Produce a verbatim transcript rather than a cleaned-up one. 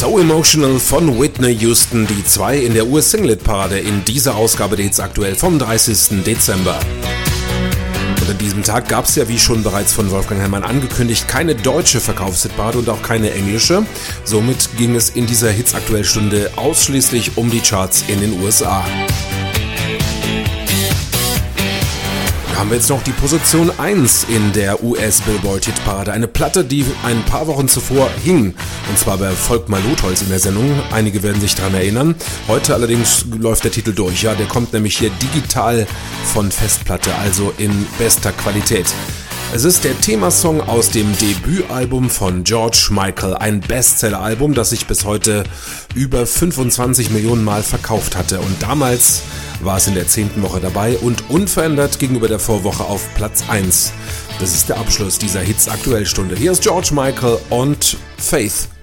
So Emotional von Whitney Houston, die zwei in der U S-Singlet-Parade in dieser Ausgabe der Hits aktuell vom dreißigsten Dezember. Und an diesem Tag gab es ja, wie schon bereits von Wolfgang Herrmann angekündigt, keine deutsche Verkaufshitparade und auch keine englische. Somit ging es in dieser Hits-Aktuell-Stunde ausschließlich um die Charts in den U S A. Da haben wir jetzt noch die Position eins in der U S-Billboard-Hitparade. Eine Platte, die ein paar Wochen zuvor hing. Und zwar bei Volkmar Lotholz in der Sendung. Einige werden sich daran erinnern. Heute allerdings läuft der Titel durch. Ja, der kommt nämlich hier digital von Festplatte, also in bester Qualität. Es ist der Themasong aus dem Debütalbum von George Michael, ein Bestseller-Album, das sich bis heute über fünfundzwanzig Millionen Mal verkauft hatte. Und damals war es in der zehnten Woche dabei und unverändert gegenüber der Vorwoche auf Platz eins. Das ist der Abschluss dieser Hits-Aktuell-Stunde. Hier ist George Michael und Faith.